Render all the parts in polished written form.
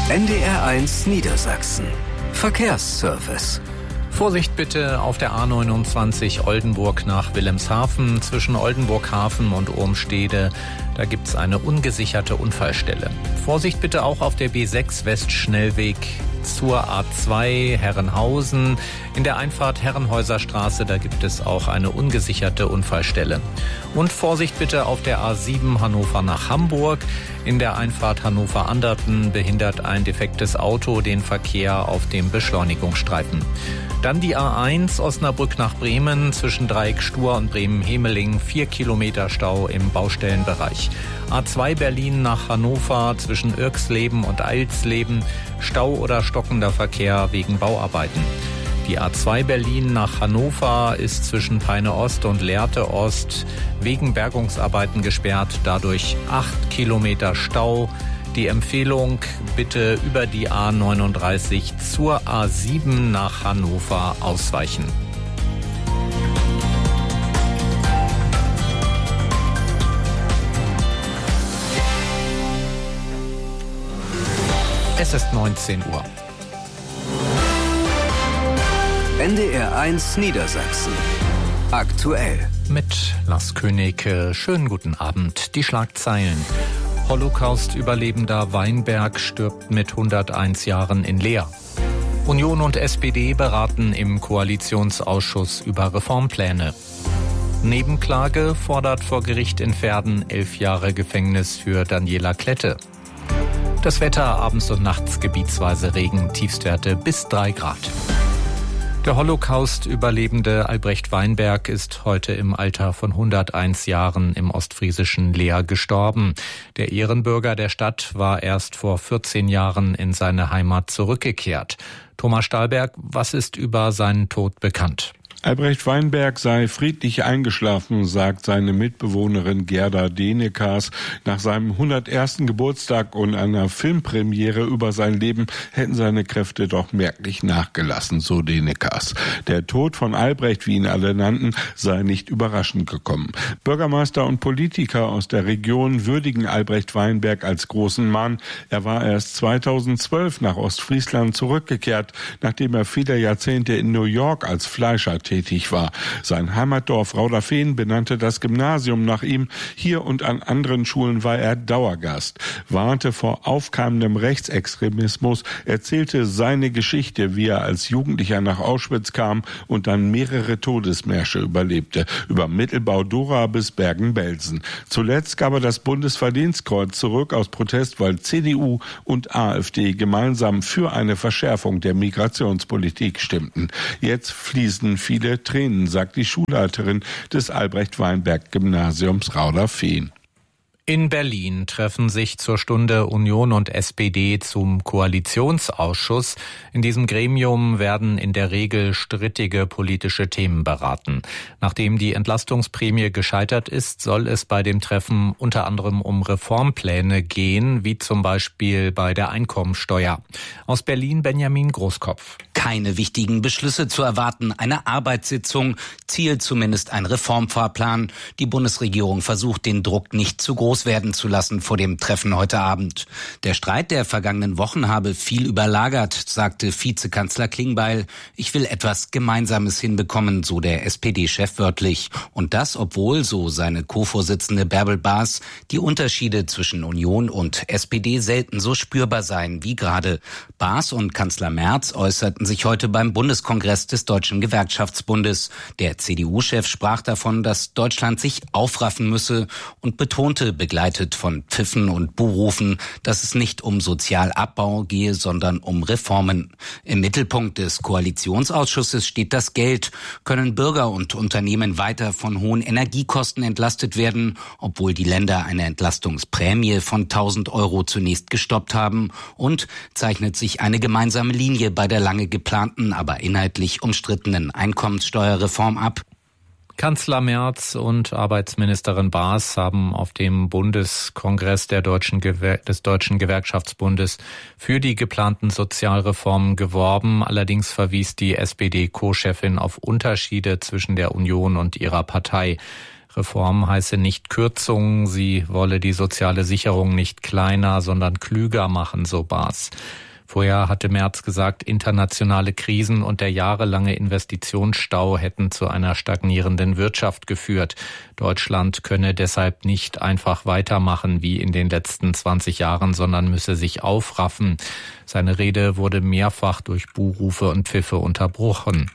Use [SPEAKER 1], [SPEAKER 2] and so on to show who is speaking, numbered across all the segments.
[SPEAKER 1] NDR1 Niedersachsen. Verkehrsservice.
[SPEAKER 2] Vorsicht bitte auf der A29 Oldenburg nach Wilhelmshaven. Zwischen Oldenburg-Hafen und Urmstede, da gibt's eine ungesicherte Unfallstelle. Vorsicht bitte auch auf der B6 Westschnellweg zur A2 Herrenhausen. In der Einfahrt Herrenhäuser Straße, da gibt es auch eine ungesicherte Unfallstelle. Und Vorsicht bitte auf der A7 Hannover nach Hamburg. In der Einfahrt Hannover-Anderten behindert ein defektes Auto den Verkehr auf dem Beschleunigungsstreifen. Dann die A1 Osnabrück nach Bremen zwischen Dreieck-Stur und Bremen-Hemeling, 4 Kilometer Stau im Baustellenbereich. A2 Berlin nach Hannover zwischen Irksleben und Eilsleben, Stau oder stockender Verkehr wegen Bauarbeiten. Die A2 Berlin nach Hannover ist zwischen Peine Ost und Lehrte Ost wegen Bergungsarbeiten gesperrt, dadurch 8 Kilometer Stau. Die Empfehlung, bitte über die A39 zur A7 nach Hannover ausweichen. Es ist 19 Uhr.
[SPEAKER 1] NDR1 Niedersachsen. Aktuell.
[SPEAKER 2] Mit Lars König. Schönen guten Abend. Die Schlagzeilen. Holocaust-Überlebender Weinberg stirbt mit 101 Jahren in Leer. Union und SPD beraten im Koalitionsausschuss über Reformpläne. Nebenklage fordert vor Gericht in Verden 11 Jahre Gefängnis für Daniela Klette. Das Wetter abends und nachts gebietsweise Regen, Tiefstwerte bis 3 Grad. Der Holocaust-Überlebende Albrecht Weinberg ist heute im Alter von 101 Jahren im ostfriesischen Leer gestorben. Der Ehrenbürger der Stadt war erst vor 14 Jahren in seine Heimat zurückgekehrt. Thomas Stahlberg, was ist über seinen Tod bekannt?
[SPEAKER 3] Albrecht Weinberg sei friedlich eingeschlafen, sagt seine Mitbewohnerin Gerda Denekas. Nach seinem 101. Geburtstag und einer Filmpremiere über sein Leben hätten seine Kräfte doch merklich nachgelassen, so Denekas. Der Tod von Albrecht, wie ihn alle nannten, sei nicht überraschend gekommen. Bürgermeister und Politiker aus der Region würdigen Albrecht Weinberg als großen Mann. Er war erst 2012 nach Ostfriesland zurückgekehrt, nachdem er viele Jahrzehnte in New York als Fleischer tätig war. Sein Heimatdorf Rauderfehn benannte das Gymnasium nach ihm. Hier und an anderen Schulen war er Dauergast, warnte vor aufkeimendem Rechtsextremismus, erzählte seine Geschichte, wie er als Jugendlicher nach Auschwitz kam und dann mehrere Todesmärsche überlebte, über Mittelbau-Dora bis Bergen-Belsen. Zuletzt gab er das Bundesverdienstkreuz zurück aus Protest, weil CDU und AfD gemeinsam für eine Verschärfung der Migrationspolitik stimmten. Jetzt fließen viele Tränen, sagt die Schulleiterin des Albrecht-Weinberg-Gymnasiums Rauderfehn.
[SPEAKER 2] In Berlin treffen sich zur Stunde Union und SPD zum Koalitionsausschuss. In diesem Gremium werden in der Regel strittige politische Themen beraten. Nachdem die Entlastungsprämie gescheitert ist, soll es bei dem Treffen unter anderem um Reformpläne gehen, wie zum Beispiel bei der Einkommensteuer. Aus Berlin Benjamin Großkopf.
[SPEAKER 4] Keine wichtigen Beschlüsse zu erwarten, eine Arbeitssitzung, Ziel zumindest ein Reformfahrplan. Die Bundesregierung versucht, den Druck nicht zu groß werden zu lassen vor dem Treffen heute Abend. Der Streit der vergangenen Wochen habe viel überlagert, sagte Vizekanzler Klingbeil. Ich will etwas Gemeinsames hinbekommen, so der SPD-Chef wörtlich. Und das, obwohl, so seine Co-Vorsitzende Bärbel Baas, die Unterschiede zwischen Union und SPD selten so spürbar seien wie gerade. Baas und Kanzler Merz äußerten sich heute beim Bundeskongress des Deutschen Gewerkschaftsbundes. Der CDU-Chef sprach davon, dass Deutschland sich aufraffen müsse und betonte, begleitet von Pfiffen und Buhrufen, dass es nicht um Sozialabbau gehe, sondern um Reformen. Im Mittelpunkt des Koalitionsausschusses steht das Geld. Können Bürger und Unternehmen weiter von hohen Energiekosten entlastet werden, obwohl die Länder eine Entlastungsprämie von 1.000 € zunächst gestoppt haben? Und zeichnet sich eine gemeinsame Linie bei der lange geplanten, aber inhaltlich umstrittenen Einkommenssteuerreform ab?
[SPEAKER 2] Kanzler Merz und Arbeitsministerin Baas haben auf dem Bundeskongress des Deutschen Gewerkschaftsbundes für die geplanten Sozialreformen geworben. Allerdings verwies die SPD-Co-Chefin auf Unterschiede zwischen der Union und ihrer Partei. Reform heiße nicht Kürzungen, sie wolle die soziale Sicherung nicht kleiner, sondern klüger machen, so Baas. Vorher hatte Merz gesagt, internationale Krisen und der jahrelange Investitionsstau hätten zu einer stagnierenden Wirtschaft geführt. Deutschland könne deshalb nicht einfach weitermachen wie in den letzten 20 Jahren, sondern müsse sich aufraffen. Seine Rede wurde mehrfach durch Buhrufe und Pfiffe unterbrochen.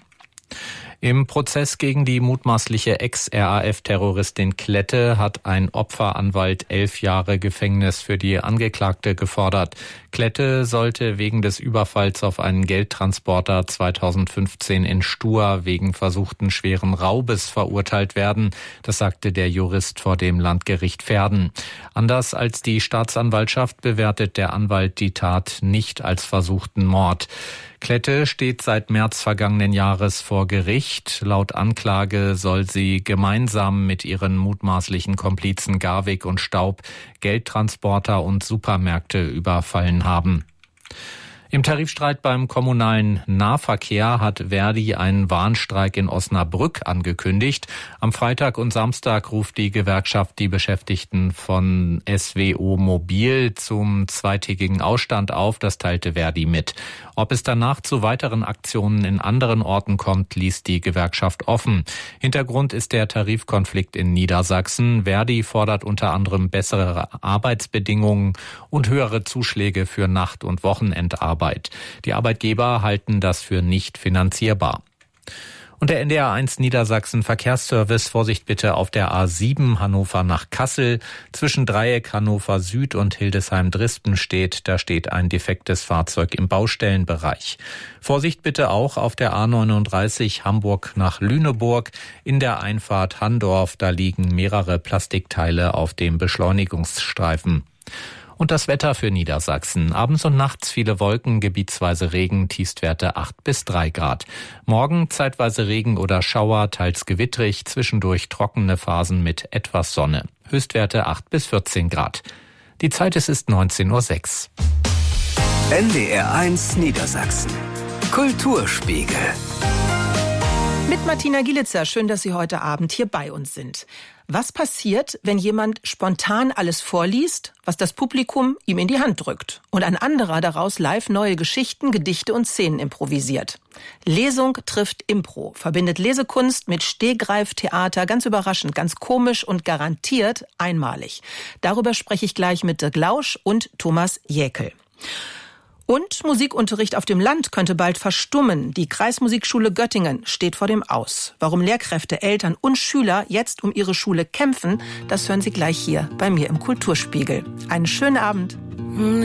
[SPEAKER 2] Im Prozess gegen die mutmaßliche Ex-RAF-Terroristin Klette hat ein Opferanwalt 11 Jahre Gefängnis für die Angeklagte gefordert. Klette sollte wegen des Überfalls auf einen Geldtransporter 2015 in Stur wegen versuchten schweren Raubes verurteilt werden. Das sagte der Jurist vor dem Landgericht Verden. Anders als die Staatsanwaltschaft bewertet der Anwalt die Tat nicht als versuchten Mord. Klette steht seit März vergangenen Jahres vor Gericht. Laut Anklage soll sie gemeinsam mit ihren mutmaßlichen Komplizen Garwig und Staub Geldtransporter und Supermärkte überfallen haben. Im Tarifstreit beim kommunalen Nahverkehr hat Verdi einen Warnstreik in Osnabrück angekündigt. Am Freitag und Samstag ruft die Gewerkschaft die Beschäftigten von SWO Mobil zum zweitägigen Ausstand auf. Das teilte Verdi mit. Ob es danach zu weiteren Aktionen in anderen Orten kommt, ließ die Gewerkschaft offen. Hintergrund ist der Tarifkonflikt in Niedersachsen. Verdi fordert unter anderem bessere Arbeitsbedingungen und höhere Zuschläge für Nacht- und Wochenendarbeit. Die Arbeitgeber halten das für nicht finanzierbar. Und der NDR1 Niedersachsen Verkehrsservice, Vorsicht bitte auf der A7 Hannover nach Kassel. Zwischen Dreieck Hannover Süd und Hildesheim-Drispen da steht ein defektes Fahrzeug im Baustellenbereich. Vorsicht bitte auch auf der A39 Hamburg nach Lüneburg. In der Einfahrt Handorf, da liegen mehrere Plastikteile auf dem Beschleunigungsstreifen. Und das Wetter für Niedersachsen. Abends und nachts viele Wolken, gebietsweise Regen, Tiefstwerte 8 bis 3 Grad. Morgen zeitweise Regen oder Schauer, teils gewittrig, zwischendurch trockene Phasen mit etwas Sonne. Höchstwerte 8 bis 14 Grad. Die Zeit ist 19:06
[SPEAKER 1] Uhr. NDR1 Niedersachsen. Kulturspiegel.
[SPEAKER 5] Mit Martina Gielitzer, schön, dass Sie heute Abend hier bei uns sind. Was passiert, wenn jemand spontan alles vorliest, was das Publikum ihm in die Hand drückt und ein anderer daraus live neue Geschichten, Gedichte und Szenen improvisiert? Lesung trifft Impro, verbindet Lesekunst mit Stehgreiftheater, ganz überraschend, ganz komisch und garantiert einmalig. Darüber spreche ich gleich mit Dirk Lausch und Thomas Jäkel. Und Musikunterricht auf dem Land könnte bald verstummen. Die Kreismusikschule Göttingen steht vor dem Aus. Warum Lehrkräfte, Eltern und Schüler jetzt um ihre Schule kämpfen, das hören Sie gleich hier bei mir im Kulturspiegel. Einen schönen Abend.